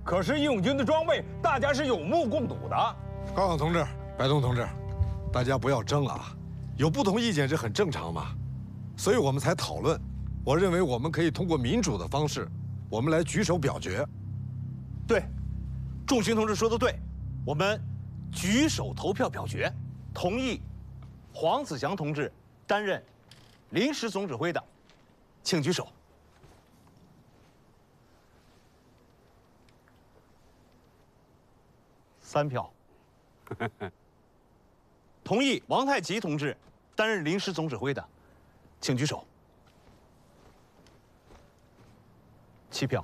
可是义勇军的装备，大家是有目共睹的。 高岗同志、白东同志，大家不要争啊，有不同意见这很正常嘛，所以我们才讨论。我认为我们可以通过民主的方式，我们来举手表决。 对，仲勋同志说的对，我们举手投票表决，同意黄子祥同志担任临时总指挥的，请举手。3票。同意王太吉同志担任临时总指挥的，请举手。7票。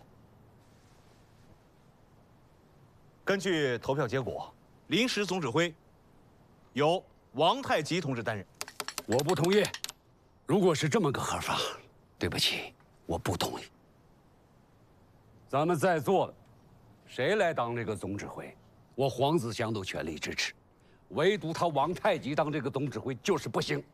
根据投票结果，临时总指挥由王太吉同志担任。 我不同意。如果是这么个合法，对不起，我不同意。咱们在座的，谁来当这个总指挥，我黄子祥都全力支持，唯独他王太吉当这个总指挥就是不行。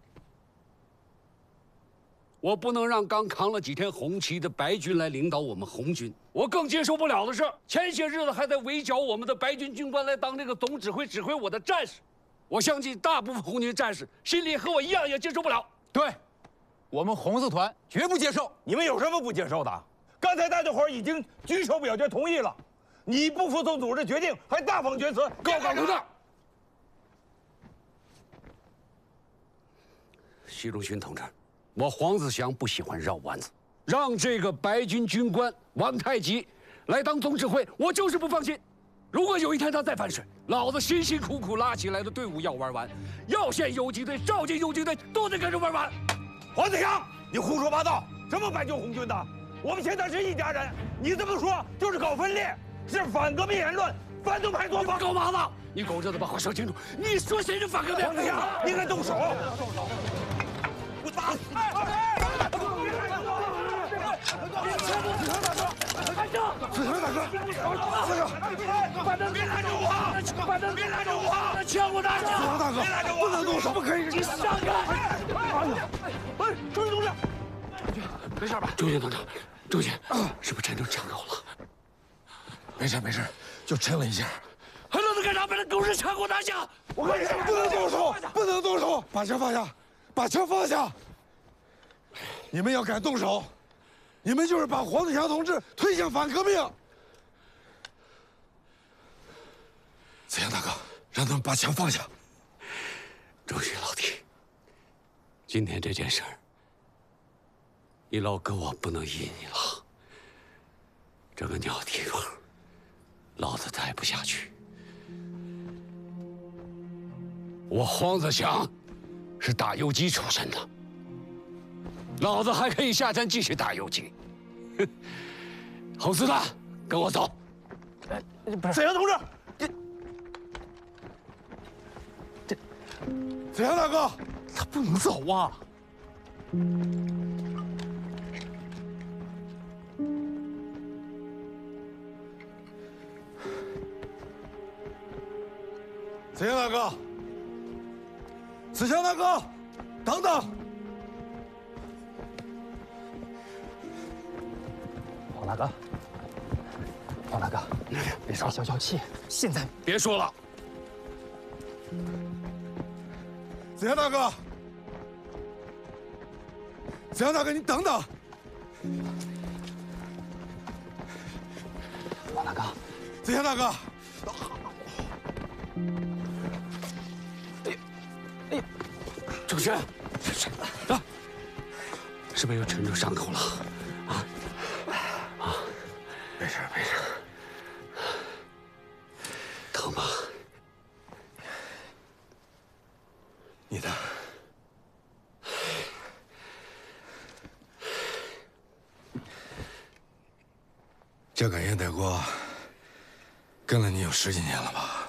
我不能让刚扛了几天红旗的白军来领导我们红军。我更接受不了的是，前些日子还在围剿我们的白军军官来当这个总指挥，指挥我的战士。我相信大部分红军战士心里和我一样，也接受不了。 对，我们红四团绝不接受。你们有什么不接受的？刚才大家伙已经举手表决同意了，你不服从组织决定，还大放厥词， 高岗同志，习仲勋同志，我黄子祥不喜欢绕弯子，让这个白军军官王太吉来当总指挥，我就是不放心。如果有一天他再反水，老子辛辛苦苦拉起来的队伍要玩完，耀县游击队、赵进游击队都得跟着玩完。 黄子祥，你胡说八道！什么白军红军的？我们现在是一家人，你这么说就是搞分裂，是反革命言论，反动派作风。 狗毛子！你狗日的把话说清楚！你说谁是反革命？ 黄子祥，你敢动手！我打！子强大哥，子强，反正别拦着我！反正别拦着我！枪我拿着！子强大哥，别拦着我！不能动手，不可以！你闪开！哎呀，哎，周军同志，没事吧？ 周军同志，周军，是不是真正枪口了？ 没事没事，就抻了一下。 还愣着干啥？把那狗日枪给我拿下！ 我跟你说，不能动手，不能动手，把枪放下，把枪放下！你们要敢动手，你们就是把黄子祥同志推向反革命。子阳大哥，让他们把枪放下。 周旭老弟，今天这件事儿，你老哥我不能依你了。这个鸟地方，老子待不下去。我黄子祥是打游击出身的，老子还可以下山继续打游击。哼，红四段，跟我走。 不是，子阳同志， 子阳大哥， 他不能走啊！ 子阳大哥，子祥大哥，等等！ 黄大哥，黄大哥，别说，消消气。现在别说了。 子阳大哥，子阳大哥，你等等！ 黄大哥， 子阳大哥， 周轩，啊，是不是又抻出伤口了？啊， 没事没事， 疼吗？ 你的。这个烟袋锅跟了你有10几年了吧？